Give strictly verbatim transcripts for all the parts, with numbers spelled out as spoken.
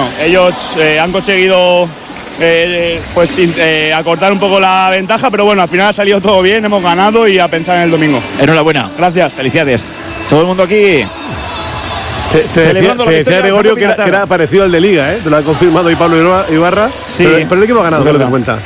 ellos eh, han conseguido eh, pues eh, acortar un poco la ventaja, pero bueno, al final ha salido todo bien, hemos ganado y a pensar en el domingo. Enhorabuena. Gracias. Felicidades. Todo el mundo aquí. Te, te decía, te decía Gregorio que era, que era parecido al de Liga, ¿eh? Te lo ha confirmado ahí Pablo Ibarra. Sí, pero, pero el equipo ha ganado, que lo te cuenta.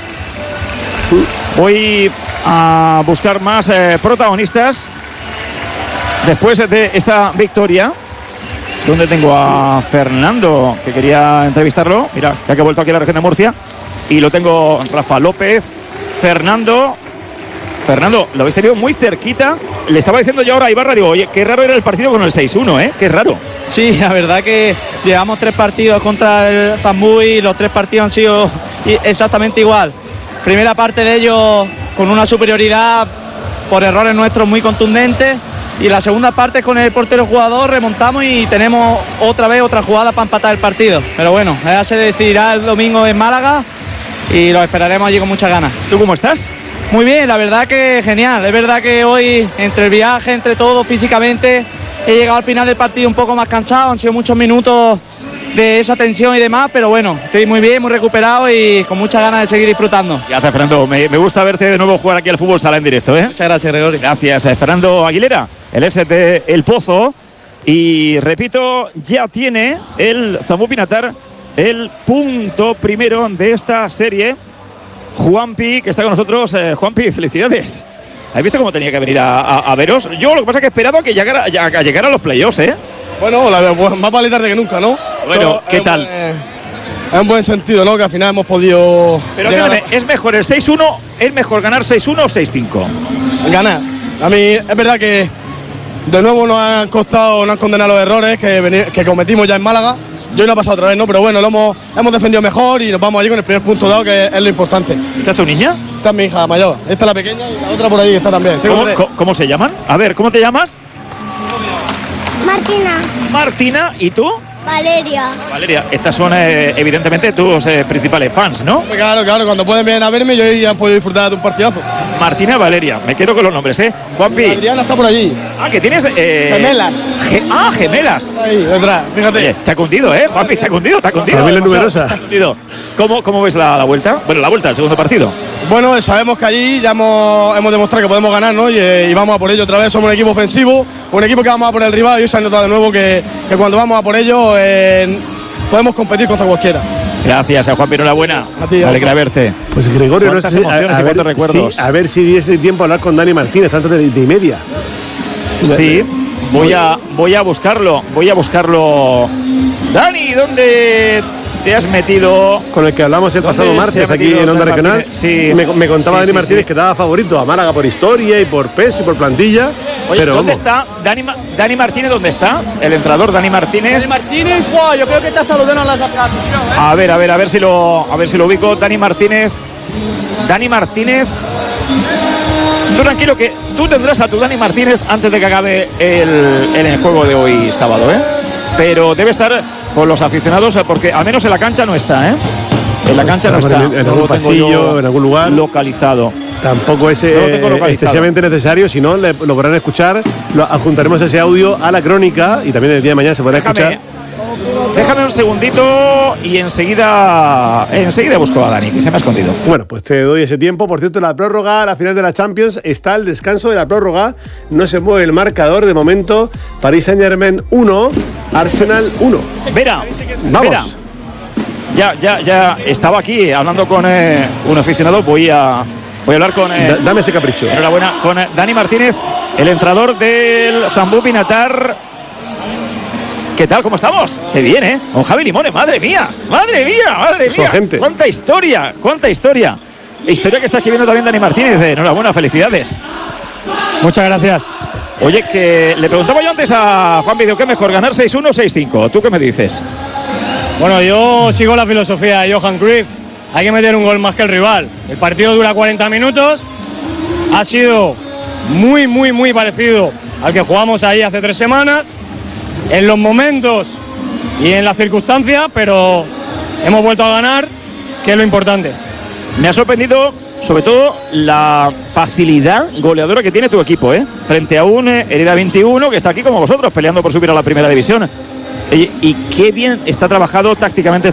Voy a buscar más eh, protagonistas después de esta victoria. Donde tengo a Fernando, que quería entrevistarlo. Mira, ya que he vuelto aquí a la región de Murcia. Y lo tengo Rafa López, Fernando. Fernando, lo habéis tenido muy cerquita. Le estaba diciendo yo ahora a Ibarra, digo, oye, qué raro era el partido con el seis uno, ¿eh? Qué raro. Sí, la verdad que llevamos tres partidos contra el Zambui y los tres partidos han sido exactamente igual. Primera parte de ellos con una superioridad por errores nuestros muy contundentes. Y la segunda parte con el portero jugador remontamos y tenemos otra vez otra jugada para empatar el partido. Pero bueno, ya se decidirá el domingo en Málaga y lo esperaremos allí con muchas ganas. ¿Tú cómo estás? Muy bien, la verdad que genial. Es verdad que hoy, entre el viaje, entre todo, físicamente, he llegado al final del partido un poco más cansado. Han sido muchos minutos de esa tensión y demás, pero bueno, estoy muy bien, muy recuperado y con muchas ganas de seguir disfrutando. Gracias, Fernando. Me, me gusta verte de nuevo jugar aquí al fútbol sala en directo, ¿eh? Muchas gracias, Gregorio. Gracias, eh, Fernando Aguilera, el ex de El Pozo. Y repito, ya tiene el Zambú Pinatar el punto primero de esta serie. Juanpi, que está con nosotros. eh, Juanpi, felicidades. ¿Has visto cómo tenía que venir a, a, a veros? Yo lo que pasa es que he esperado a que llegara, a, a llegar a los playoffs, ¿eh? Bueno, la, más vale tarde que nunca, ¿no? Bueno, ¿qué es tal? Un buen, es un buen sentido, ¿no? Que al final hemos podido. Pero dígame, ¿es mejor el seis uno? ¿Es mejor ganar seis uno o seis cinco? Ganar. A mí es verdad que de nuevo nos han costado, nos han condenado los errores que, veni- que cometimos ya en Málaga. Y hoy no ha pasado otra vez, ¿no? Pero bueno, lo hemos, hemos defendido mejor y nos vamos allí con el primer punto dado, que es lo importante. ¿Esta es tu niña? Esta es mi hija mayor. Esta es la pequeña y la otra por ahí está también. Tengo ¿Cómo, tres. co- ¿Cómo se llaman? A ver, ¿cómo te llamas? Martina. Martina, ¿y tú? Valeria. Valeria, estas son eh, evidentemente tus eh, principales fans, ¿no? Claro, claro, cuando pueden venir a verme yo ya han podido disfrutar de un partidazo. Martina, Valeria, me quedo con los nombres, ¿eh? Juanpi. Adriana está por allí. Ah, que tienes... Eh, Gemelas. ge- ah, gemelas. Ahí, detrás, fíjate. Oye, te ha cundido, ¿eh? Juanpi, te ha cundido, te ha cundido. Familia O sea, numerosa. te ha cundido. ¿Cómo, ¿Cómo ves la, la vuelta? Bueno, la vuelta, el segundo partido. Bueno, sabemos que allí ya hemos, hemos demostrado que podemos ganar, ¿no? Y, eh, y vamos a por ello otra vez. Somos un equipo ofensivo, un equipo que vamos a por el rival y hoy se ha notado de nuevo que, que cuando vamos a por ello eh, podemos competir contra cualquiera. Gracias, a Juanpi, enhorabuena. A ti, Me Alfa. alegra verte. Pues Gregorio, no sé ¿Cuántas si- emociones y ver, cuántos recuerdos? sí, a ver si diese tiempo a hablar con Dani Martínez antes de, de y media. Sí, voy a, voy a buscarlo, voy a buscarlo. Dani, ¿dónde te has metido? Con el que hablamos el ¿Dónde pasado se martes ha aquí metido en Onda Dani Regional. Martínez? Sí. me, me contaba Sí, Dani sí, Martínez sí. que daba favorito a Málaga por historia y por peso y por plantilla. Oye, pero ¿dónde vamos, está Dani, Ma- Dani Martínez? ¿Dónde está? El entrenador Dani Martínez. Dani Martínez, wow, yo creo que está saludando a la afición, ¿eh? A ver, a ver, a ver si lo, a ver si lo ubico. Dani Martínez. Dani Martínez. Tú tranquilo que tú tendrás a tu Dani Martínez antes de que acabe el, el juego de hoy sábado, ¿eh? Pero debe estar con los aficionados porque al menos en la cancha no está, ¿eh? En la cancha no en, está. en No algún lo tengo pasillo, yo en algún lugar. localizado. Tampoco es No lo eh, tengo localizado. excesivamente necesario, si no, le- lo podrán escuchar. Lo adjuntaremos ese audio a la crónica y también el día de mañana se podrá Déjame, escuchar. déjame un segundito y enseguida, enseguida busco a Dani, que se me ha escondido. Bueno, pues te doy ese tiempo. Por cierto, la prórroga, la final de la Champions, está el descanso de la prórroga. No se mueve el marcador de momento. Paris Saint-Germain uno, Arsenal uno. Vera, Vamos. Vera. Ya, ya, ya estaba aquí hablando con eh, un aficionado. Voy a, voy a hablar con. Eh, Da- dame ese capricho. enhorabuena, con eh, Dani Martínez, el entrenador del Zambú Pinatar. ¿Qué tal? ¿Cómo estamos? Qué bien, ¿eh? Con Javi Limones, madre mía, madre mía, madre Son mía. gente. Cuánta historia, cuánta historia. Historia que está escribiendo también Dani Martínez. eh, Enhorabuena, felicidades. Muchas gracias. Oye, que le preguntaba yo antes a Juan Video, ¿qué mejor, ganar seis uno o seis cinco? ¿Tú qué me dices? Bueno, yo sigo la filosofía de Johan Cruyff. Hay que meter un gol más que el rival. El partido dura cuarenta minutos. Ha sido muy, muy, muy parecido al que jugamos ahí hace tres semanas. En los momentos y en las circunstancias, pero hemos vuelto a ganar, que es lo importante. Me ha sorprendido, sobre todo, la facilidad goleadora que tiene tu equipo, ¿eh? Frente a un eh, Hereda veintiuno que está aquí como vosotros, peleando por subir a la primera división. Y, y qué bien está trabajado tácticamente